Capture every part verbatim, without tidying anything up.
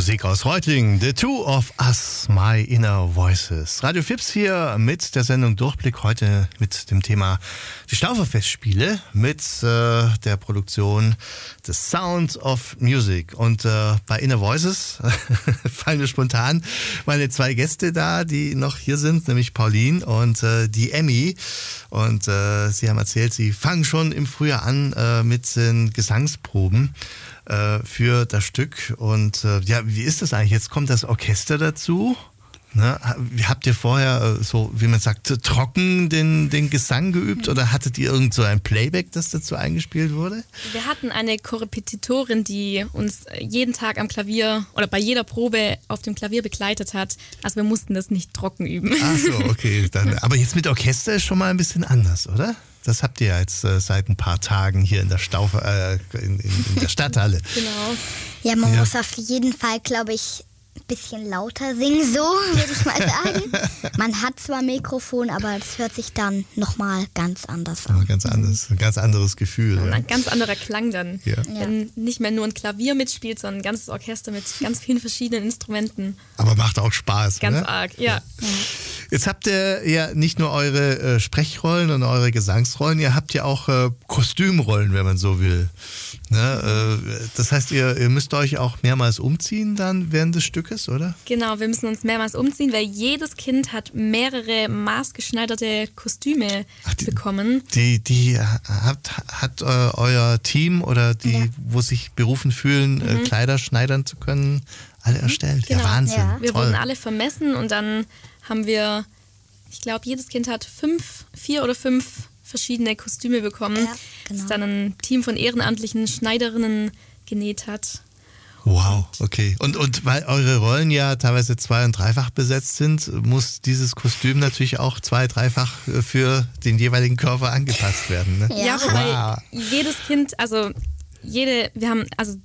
Musik aus Reutlingen, The Two of Us, My Inner Voices. Radio Fips hier mit der Sendung Durchblick, heute mit dem Thema die Stauferfestspiele, mit äh, der Produktion The Sound of Music. Und äh, bei Inner Voices fallen mir spontan meine zwei Gäste da, die noch hier sind, nämlich Pauline und äh, die Emmy. Und äh, sie haben erzählt, sie fangen schon im Frühjahr an äh, mit den Gesangsproben für das Stück. Und äh, ja, wie ist das eigentlich? Jetzt kommt das Orchester dazu. Ne? Habt ihr vorher so, wie man sagt, trocken den, den Gesang geübt oder hattet ihr irgend so ein Playback, das dazu eingespielt wurde? Wir hatten eine Korrepetitorin, die uns jeden Tag am Klavier oder bei jeder Probe auf dem Klavier begleitet hat. Also wir mussten das nicht trocken üben. Ach so, okay. Dann, aber jetzt mit Orchester ist schon mal ein bisschen anders, oder? Das habt ihr jetzt äh, seit ein paar Tagen hier in der Stauf, äh, in, in, in der Stadthalle. Genau. Ja, man ja. muss auf jeden Fall, glaube ich, ein bisschen lauter singen, so würde ich mal sagen. Man hat zwar Mikrofon, aber das hört sich dann nochmal ganz anders an. Ja, ganz anders, ein ganz anderes Gefühl. Ja, ja. Ein ganz anderer Klang dann. Ja. Wenn nicht mehr nur ein Klavier mitspielt, sondern ein ganzes Orchester mit ganz vielen verschiedenen Instrumenten. Aber macht auch Spaß, Ganz oder? arg, ja. ja. Jetzt habt ihr ja nicht nur eure äh, Sprechrollen und eure Gesangsrollen, ihr habt ja auch äh, Kostümrollen, wenn man so will. Ne? Äh, das heißt, ihr, ihr müsst euch auch mehrmals umziehen dann während des Stückes, oder? Genau, wir müssen uns mehrmals umziehen, weil jedes Kind hat mehrere maßgeschneiderte Kostüme Ach, die, bekommen. Die, die hat, hat äh, euer Team oder die, ja. wo sich berufen fühlen, mhm. äh, Kleider schneidern zu können, alle erstellt. Genau. Ja, Wahnsinn. Ja. Wir Toll. wurden alle vermessen und dann haben wir, ich glaube, jedes Kind hat fünf, vier oder fünf verschiedene Kostüme bekommen, ja, genau. das dann ein Team von ehrenamtlichen Schneiderinnen genäht hat. Wow, okay. Und, und weil eure Rollen ja teilweise zwei- und dreifach besetzt sind, muss dieses Kostüm natürlich auch zwei-, dreifach für den jeweiligen Körper angepasst werden. Ne? Ja, wobei wow. jedes Kind, also jede, wir haben, also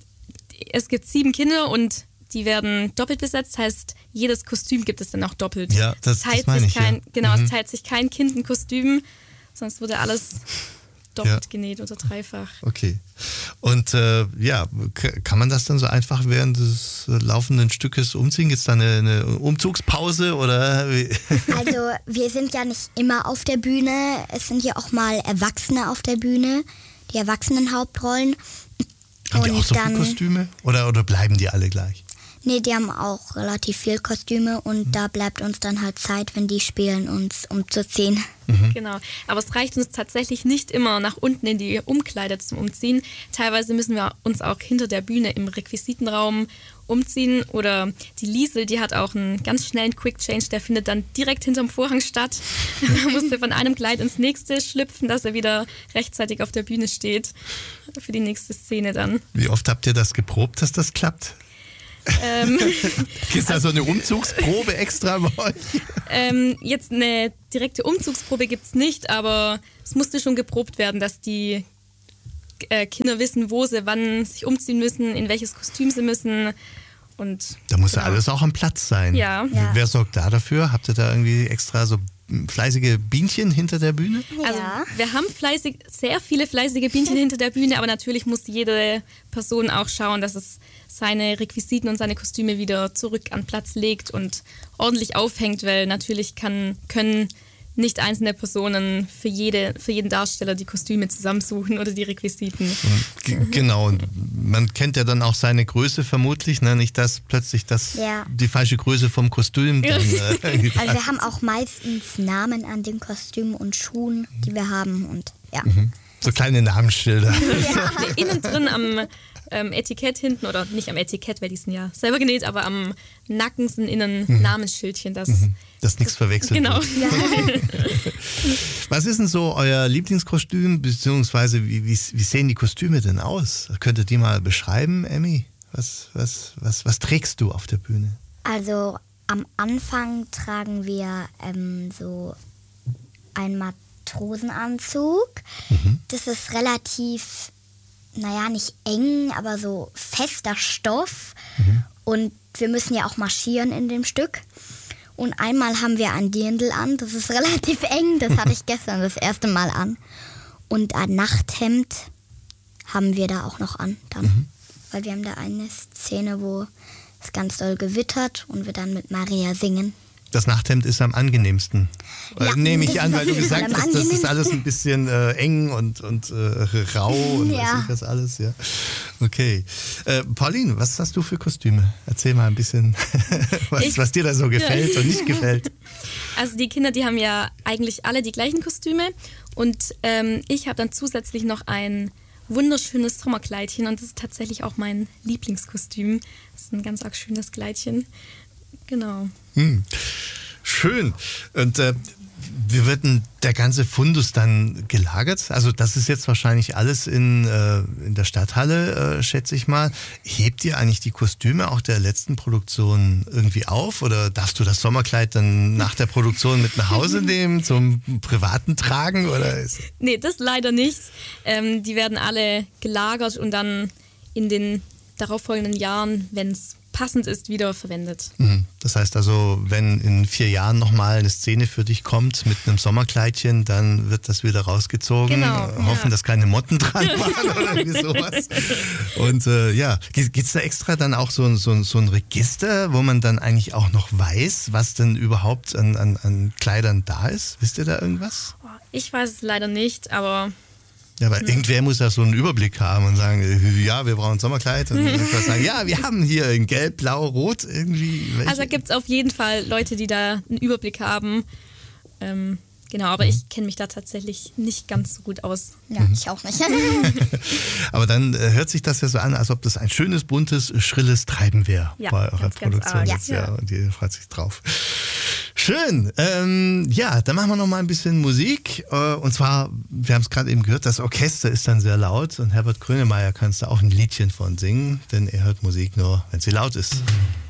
es gibt sieben Kinder und die werden doppelt besetzt, heißt, jedes Kostüm gibt es dann auch doppelt. Ja, das, teilt das meine sich ich, kein, ja. Genau, mhm. es teilt sich kein Kind ein Kostüm, sonst wurde alles doppelt ja. genäht oder dreifach. Okay. Und äh, ja, kann man das dann so einfach während des laufenden Stückes umziehen? Gibt es da eine, eine Umzugspause oder? Also wir sind ja nicht immer auf der Bühne, es sind ja auch mal Erwachsene auf der Bühne, die Erwachsenenhauptrollen. Haben die und auch so dann, viele Kostüme oder, oder bleiben die alle gleich? Nee, die haben auch relativ viel Kostüme und mhm. da bleibt uns dann halt Zeit, wenn die spielen, uns umzuziehen. Mhm. Genau, aber es reicht uns tatsächlich nicht immer nach unten in die Umkleide zum Umziehen. Teilweise müssen wir uns auch hinter der Bühne im Requisitenraum umziehen oder die Liesel, die hat auch einen ganz schnellen Quick Change, der findet dann direkt hinterm Vorhang statt. Da musste von einem Kleid ins nächste schlüpfen, dass er wieder rechtzeitig auf der Bühne steht für die nächste Szene dann. Wie oft habt ihr das geprobt, dass das klappt? Ähm, Gibt es da so eine Umzugsprobe extra bei euch? Ähm, jetzt eine direkte Umzugsprobe gibt es nicht, aber es musste schon geprobt werden, dass die äh, Kinder wissen, wo sie wann sich umziehen müssen, in welches Kostüm sie müssen. Und da muss genau. ja alles auch am Platz sein. Ja. ja. Wer sorgt da dafür? Habt ihr da irgendwie extra so fleißige Bienchen hinter der Bühne? Also ja. wir haben fleißig, sehr viele fleißige Bienchen hinter der Bühne, aber natürlich muss jede Person auch schauen, dass es seine Requisiten und seine Kostüme wieder zurück an Platz legt und ordentlich aufhängt, weil natürlich kann, können nicht einzelne Personen für, jede, für jeden Darsteller die Kostüme zusammensuchen oder die Requisiten. G- genau, und man kennt ja dann auch seine Größe vermutlich, ne? Nicht, dass plötzlich das, ja. die falsche Größe vom Kostüm dann... Äh, also wir haben auch meistens Namen an den Kostümen und Schuhen, die wir haben und ja. Mhm. So kleine Namensschilder. Ja. Innen drin am ähm, Etikett hinten, oder nicht am Etikett, weil die sind ja selber genäht, aber am Nacken sind innen mhm. Namensschildchen, das... Mhm. Dass nichts verwechselt genau. wird. Was ist denn so euer Lieblingskostüm, beziehungsweise wie, wie, wie sehen die Kostüme denn aus? Könntet ihr mal beschreiben, Emmy? Was, was, was, was trägst du auf der Bühne? Also am Anfang tragen wir ähm, so einen Matrosenanzug. Mhm. Das ist relativ, naja, nicht eng, aber so fester Stoff. Mhm. Und wir müssen ja auch marschieren in dem Stück. Und einmal haben wir ein Dirndl an, das ist relativ eng, das hatte ich gestern das erste Mal an. Und ein Nachthemd haben wir da auch noch an dann. Mhm. Weil wir haben da eine Szene, wo es ganz doll gewittert und wir dann mit Maria singen. Das Nachthemd ist am angenehmsten. Ja, äh, Nehme ich das an, ist weil du auf jeden gesagt Fall am hast, das ist angenehmsten. alles ein bisschen äh, eng und, und äh, rau und Ja. weiß ich das alles. Ja. Okay. Äh, Pauline, was hast du für Kostüme? Erzähl mal ein bisschen, was, Ich- was dir da so gefällt Ja. und nicht gefällt. Also die Kinder, die haben ja eigentlich alle die gleichen Kostüme und ähm, ich habe dann zusätzlich noch ein wunderschönes Sommerkleidchen und das ist tatsächlich auch mein Lieblingskostüm. Das ist ein ganz arg schönes Kleidchen. Genau. Hm. Schön. Und äh, wie wird denn der ganze Fundus dann gelagert? Also das ist jetzt wahrscheinlich alles in, äh, in der Stadthalle, äh, schätze ich mal. Hebt ihr eigentlich die Kostüme auch der letzten Produktion irgendwie auf? Oder darfst du das Sommerkleid dann nach der Produktion mit nach Hause nehmen, zum privaten Tragen? Oder ist Nee, das leider nicht. Ähm, die werden alle gelagert und dann in den darauffolgenden Jahren, wenn es passend ist, wieder verwendet. Mhm. Das heißt also, wenn in vier Jahren nochmal eine Szene für dich kommt mit einem Sommerkleidchen, dann wird das wieder rausgezogen. Genau, Äh, Hoffen, ja. dass keine Motten dran waren oder irgendwie sowas. Und äh, ja, gibt es da extra dann auch so, ein- so, ein- so ein Register, wo man dann eigentlich auch noch weiß, was denn überhaupt an, an, an Kleidern da ist? Wisst ihr da irgendwas? Ich weiß es leider nicht, aber Ja, aber irgendwer muss ja so einen Überblick haben und sagen, äh, ja, wir brauchen ein Sommerkleid. Und dann kann man sagen, ja, wir haben hier in Gelb, Blau, Rot irgendwie. Welche? also da gibt es auf jeden Fall Leute, die da einen Überblick haben. Ähm, genau, aber ich kenne mich da tatsächlich nicht ganz so gut aus. Ja, ich auch nicht. Aber dann äh, hört sich das ja so an, als ob das ein schönes, buntes, schrilles Treiben wäre Ja, bei eurer ganz, ganz Produktion arg. jetzt. Ja. Ja. Und ihr freut sich drauf. Schön. Ähm, ja, dann machen wir noch mal ein bisschen Musik. Äh, und zwar, wir haben es gerade eben gehört, das Orchester ist dann sehr laut. Und Herbert Grönemeyer kannst du auch ein Liedchen von singen, denn er hört Musik nur, wenn sie laut ist.